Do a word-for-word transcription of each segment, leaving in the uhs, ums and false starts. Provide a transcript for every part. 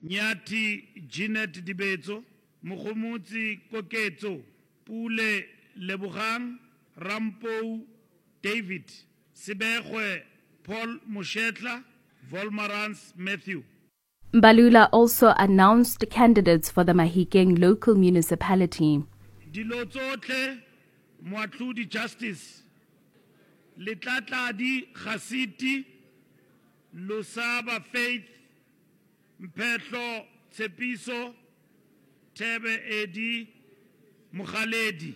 Nyati Jeanette Dibetso, Mogomotsi Koketso, Pule Lebogang, Rampo David, Sibegwe Paul Moshetla, Volmarans Matthew. Mbalula also announced candidates for the Mahikeng local municipality. Dilo tsotlhe Moatlhodi Justice, Letlatladi Khasiti, Lusaba Faith, Mpetlo Tsepiso, Tebe Edi Mukhaledi.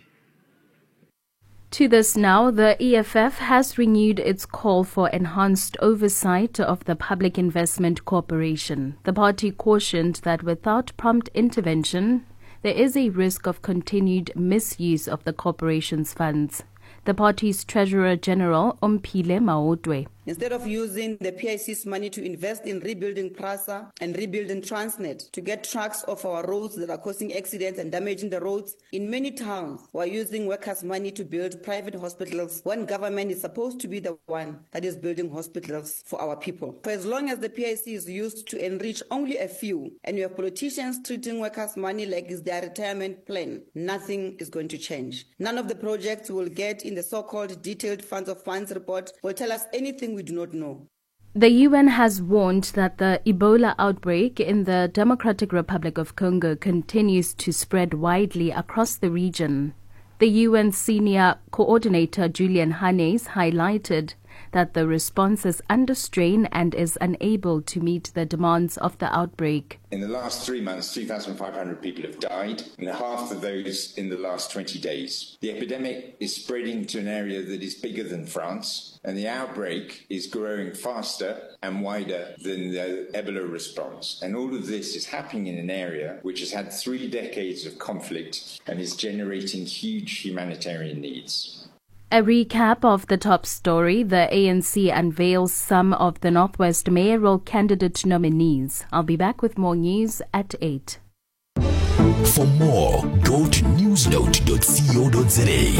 To this now, the E F F has renewed its call for enhanced oversight of the Public Investment Corporation. The party cautioned that without prompt intervention, there is a risk of continued misuse of the corporation's funds. The party's Treasurer General, Omphile Maotwe. Instead of using the P I C's money to invest in rebuilding PRASA and rebuilding Transnet to get trucks off our roads that are causing accidents and damaging the roads, in many towns we're using workers' money to build private hospitals when government is supposed to be the one that is building hospitals for our people. For as long as the P I C is used to enrich only a few and you have politicians treating workers' money like it's their retirement plan, nothing is going to change. None of the projects we'll get in the so-called detailed funds of funds report will tell us anything we do not know. The U N has warned that the Ebola outbreak in the Democratic Republic of Congo continues to spread widely across the region. The U N Senior Coordinator Julian Hannes highlighted that the response is under strain and is unable to meet the demands of the outbreak. In the last three months, two thousand five hundred people have died, and half of those in the last twenty days. The epidemic is spreading to an area that is bigger than France, and the outbreak is growing faster and wider than the Ebola response. And all of this is happening in an area which has had three decades of conflict and is generating huge humanitarian needs. A recap of the top story: the A N C unveils some of the Northwest mayoral candidate nominees. I'll be back with more news at eight. For more, go to newsnote dot co dot za.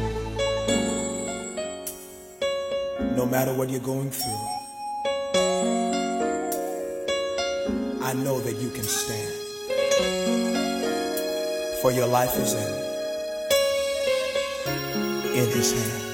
No matter what you're going through, I know that you can stand. For your life is in, in His hand.